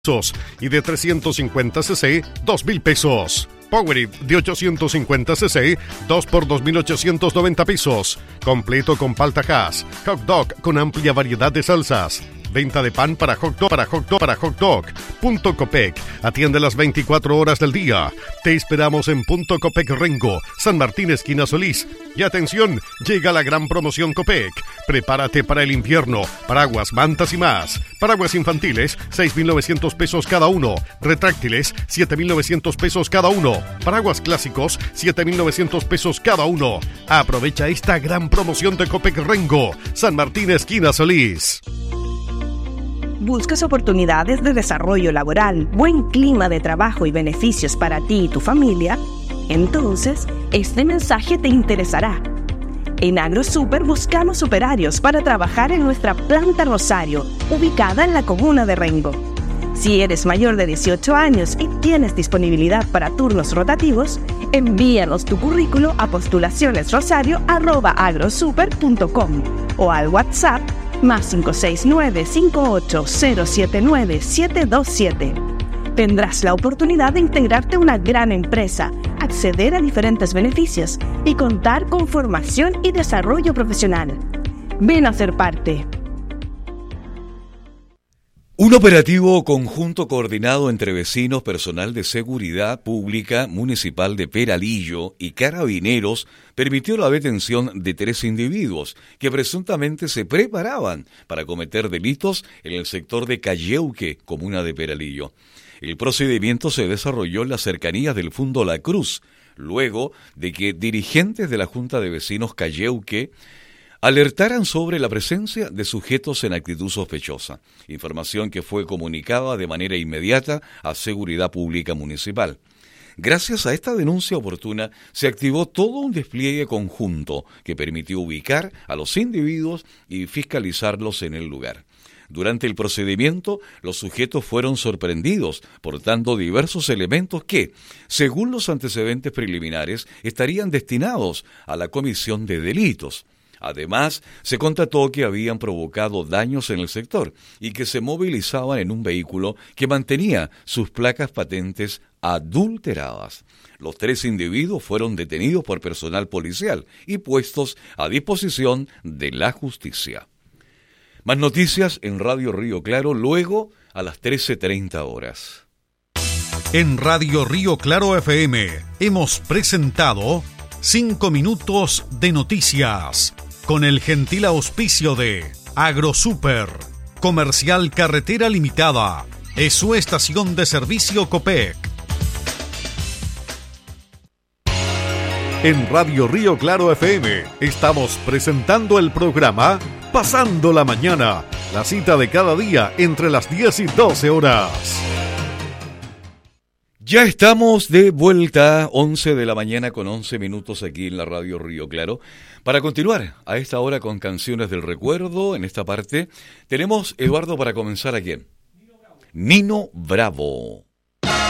y de 350 cc, 2.000 pesos. Powerade de 850 cc, 2 por 2.890 pesos. Completo con palta Hass. Hot dog con amplia variedad de salsas. Venta de pan para hot dog. Punto Copec. Atiende las 24 horas del día. Te esperamos en Punto Copec Rengo, San Martín, esquina Solís. Y atención, llega la gran promoción Copec. Prepárate para el invierno. Paraguas, mantas y más. Paraguas infantiles, 6.900 pesos cada uno. Retráctiles, 7.900 pesos cada uno. Paraguas clásicos, 7.900 pesos cada uno. Aprovecha esta gran promoción de Copec Rengo, San Martín, esquina Solís. ¿Buscas oportunidades de desarrollo laboral, buen clima de trabajo y beneficios para ti y tu familia? Entonces, este mensaje te interesará. En AgroSuper buscamos operarios para trabajar en nuestra planta Rosario, ubicada en la comuna de Rengo. Si eres mayor de 18 años y tienes disponibilidad para turnos rotativos, envíanos tu currículo a postulacionesrosario@agrosuper.com o al WhatsApp más 569-58079727. Tendrás la oportunidad de integrarte a una gran empresa, acceder a diferentes beneficios y contar con formación y desarrollo profesional. Ven a ser parte. Un operativo conjunto coordinado entre vecinos, personal de seguridad pública municipal de Peralillo y carabineros permitió la detención de 3 individuos que presuntamente se preparaban para cometer delitos en el sector de Calleuque, comuna de Peralillo. El procedimiento se desarrolló en las cercanías del Fundo La Cruz, luego de que dirigentes de la Junta de Vecinos Calleuque alertaran sobre la presencia de sujetos en actitud sospechosa, información que fue comunicada de manera inmediata a Seguridad Pública Municipal. Gracias a esta denuncia oportuna, se activó todo un despliegue conjunto que permitió ubicar a los individuos y fiscalizarlos en el lugar. Durante el procedimiento, los sujetos fueron sorprendidos portando diversos elementos que, según los antecedentes preliminares, estarían destinados a la comisión de delitos. Además, se constató que habían provocado daños en el sector y que se movilizaban en un vehículo que mantenía sus placas patentes adulteradas. Los 3 individuos fueron detenidos por personal policial y puestos a disposición de la justicia. Más noticias en Radio Río Claro luego a las 13:30 horas. En Radio Río Claro FM hemos presentado 5 minutos de noticias con el gentil auspicio de AgroSuper, Comercial Carretera Limitada, es su estación de servicio Copec. En Radio Río Claro FM estamos presentando el programa Pasando la Mañana, la cita de cada día entre las 10 y 12 horas. Ya estamos de vuelta, 11 de la mañana con 11 minutos aquí en la Radio Río Claro. Para continuar a esta hora con canciones del recuerdo, en esta parte tenemos, Eduardo, para comenzar, ¿a quién? Nino Bravo.